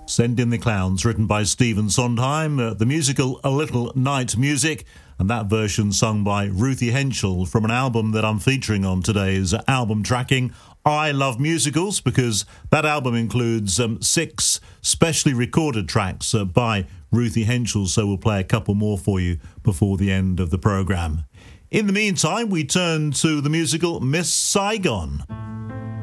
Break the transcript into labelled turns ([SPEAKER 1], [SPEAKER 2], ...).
[SPEAKER 1] Send in the Clowns, written by Stephen Sondheim, the musical A Little Night Music, and that version sung by Ruthie Henschel from an album that I'm featuring on today's album tracking. I love musicals because that album includes 6 specially recorded tracks by Ruthie Henschel, so we'll play a couple more for you before the end of the programme. In the meantime, we turn to the musical Miss Saigon.